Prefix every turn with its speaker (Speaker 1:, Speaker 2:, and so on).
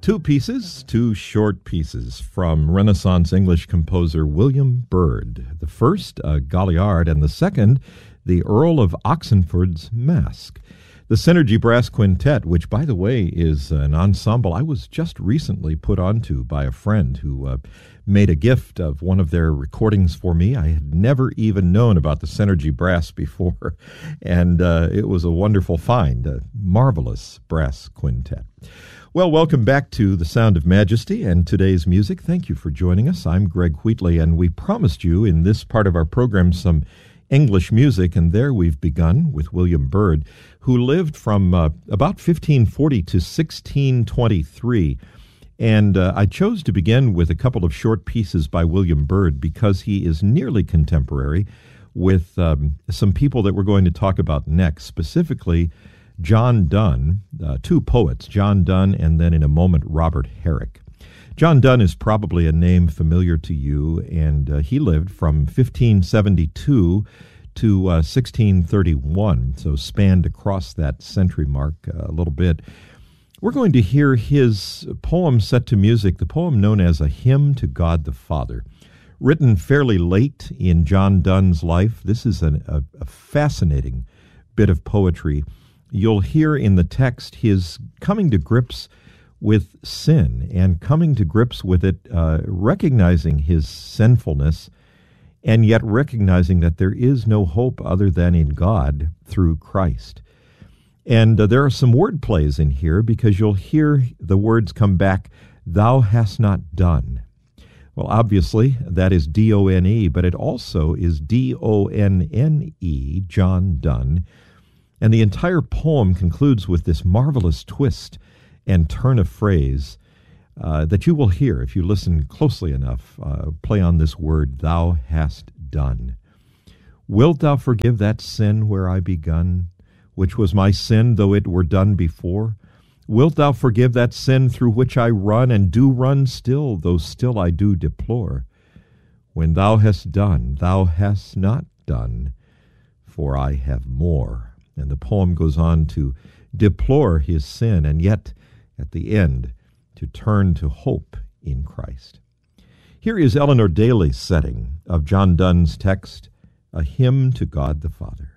Speaker 1: Two short pieces from Renaissance English composer William Byrd. The first, Galliard, and the second, the Earl of Oxenford's Masque. The Synergy Brass Quintet, which, by the way, is an ensemble I was just recently put onto by a friend who made a gift of one of their recordings for me. I had never even known about the Synergy Brass before, and it was a wonderful find, a marvelous brass quintet. Well, welcome back to The Sound of Majesty and today's music. Thank you for joining us. I'm Greg Wheatley, and we promised you in this part of our program some English music, and there we've begun with William Byrd, who lived from about 1540 to 1623. And I chose to begin with a couple of short pieces by William Byrd because he is nearly contemporary with some people that we're going to talk about next, specifically John Donne, two poets, John Donne and then in a moment Robert Herrick. John Donne is probably a name familiar to you, and he lived from 1572 to 1631, so spanned across that century mark a little bit. We're going to hear his poem set to music, the poem known as A Hymn to God the Father. Written fairly late in John Donne's life, this is a fascinating bit of poetry. You'll hear in the text his coming to grips with sin and coming to grips with it, recognizing his sinfulness, and yet recognizing that there is no hope other than in God through Christ. And there are some word plays in here because you'll hear the words come back, "Thou hast not done." Well, obviously, that is D-O-N-E, but it also is D-O-N-N-E, John Donne. And the entire poem concludes with this marvelous twist and turn of phrase that you will hear if you listen closely enough. Play on this word, "Thou hast done." "Wilt thou forgive that sin where I begun, which was my sin, though it were done before? Wilt thou forgive that sin through which I run, and do run still, though still I do deplore? When thou hast done, thou hast not done, for I have more." And the poem goes on to deplore his sin, and yet, at the end, to turn to hope in Christ. Here is Eleanor Daly's setting of John Donne's text, A Hymn to God the Father.